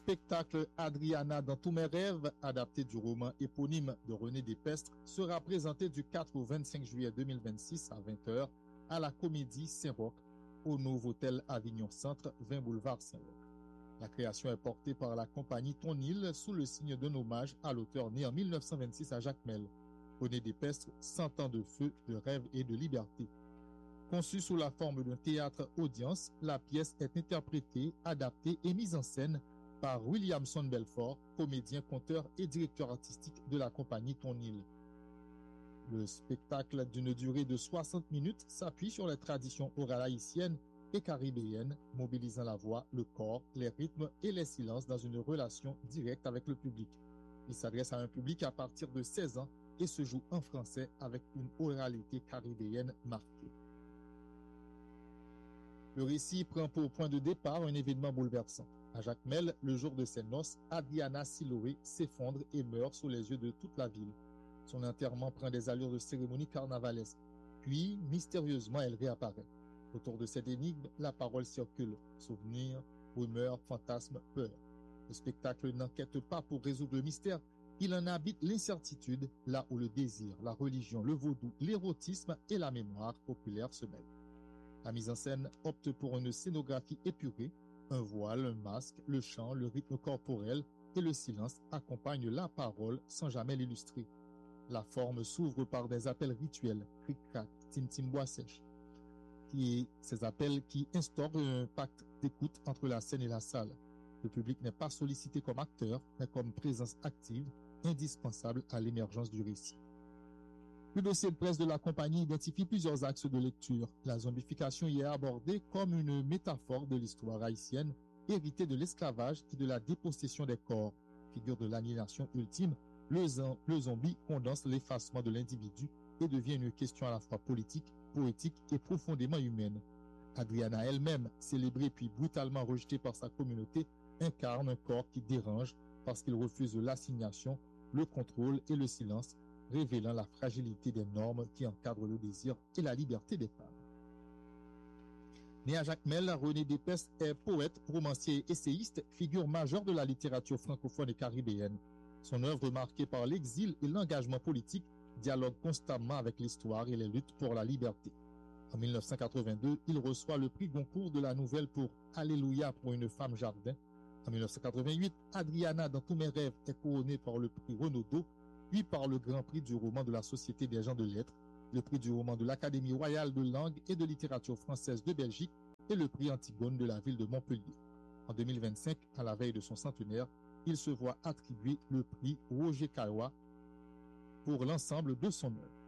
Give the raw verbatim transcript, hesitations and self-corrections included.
spectacle Adriana dans tous mes rêves, adapté du roman éponyme de René Despestre, sera présenté du quatre au vingt-cinq juillet deux mille vingt-six à vingt heures à la Comédie Saint-Roch, au Nouveau Hôtel Avignon Centre, vingt boulevard Saint-Roch. La création est portée par la compagnie Ton-Île sous le signe d'un hommage à l'auteur né en mille neuf cent vingt-six à Jacques Mel. René Despestre, cent ans de feu, de rêve et de liberté. Conçue sous la forme d'un théâtre-audience, la pièce est interprétée, adaptée et mise en scène par Williamson Belfort, comédien, conteur et directeur artistique de la compagnie Ton-Île. Le spectacle d'une durée de soixante minutes s'appuie sur les traditions orales haïtiennes et caribéennes, mobilisant la voix, le corps, les rythmes et les silences dans une relation directe avec le public. Il s'adresse à un public à partir de seize ans et se joue en français avec une oralité caribéenne marquée. Le récit prend pour point de départ un événement bouleversant. À Jacmel, le jour de ses noces, Adriana Siloé s'effondre et meurt sous les yeux de toute la ville. Son enterrement prend des allures de cérémonie carnavalesque. Puis, mystérieusement, elle réapparaît. Autour de cette énigme, la parole circule. Souvenirs, rumeurs, fantasmes, peurs. Le spectacle n'enquête pas pour résoudre le mystère. Il en habite l'incertitude, là où le désir, la religion, le vaudou, l'érotisme et la mémoire populaire se mêlent. La mise en scène opte pour une scénographie épurée. Un voile, un masque, le chant, le rythme corporel et le silence accompagnent la parole sans jamais l'illustrer. La forme s'ouvre par des appels rituels, cric-crac, tim-tim bois sèche, qui ces appels qui instaurent un pacte d'écoute entre la scène et la salle. Le public n'est pas sollicité comme acteur, mais comme présence active, indispensable à l'émergence du récit. Le dossier de presse de la compagnie identifie plusieurs axes de lecture. La zombification y est abordée comme une métaphore de l'histoire haïtienne, héritée de l'esclavage et de la dépossession des corps. Figure de l'aliénation ultime, le, le zombie condense l'effacement de l'individu et devient une question à la fois politique, poétique et profondément humaine. Adriana elle-même, célébrée puis brutalement rejetée par sa communauté, incarne un corps qui dérange parce qu'il refuse l'assignation, le contrôle et le silence, révélant la fragilité des normes qui encadrent le désir et la liberté des femmes. Né à Jacmel, René Despestre est poète, romancier et essayiste, figure majeure de la littérature francophone et caribéenne. Son œuvre, marquée par l'exil et l'engagement politique, dialogue constamment avec l'histoire et les luttes pour la liberté. En mille neuf cent quatre-vingt-deux, il reçoit le prix Goncourt de la nouvelle pour Alléluia pour une femme jardin. En mille neuf cent quatre-vingt-huit, Adriana dans tous mes rêves est couronnée par le prix Renaudot, puis par le Grand Prix du roman de la Société des gens de lettres, le prix du roman de l'Académie royale de langue et de littérature française de Belgique et le prix Antigone de la ville de Montpellier. En deux mille vingt-cinq, à la veille de son centenaire, il se voit attribuer le prix Roger Caillois pour l'ensemble de son œuvre.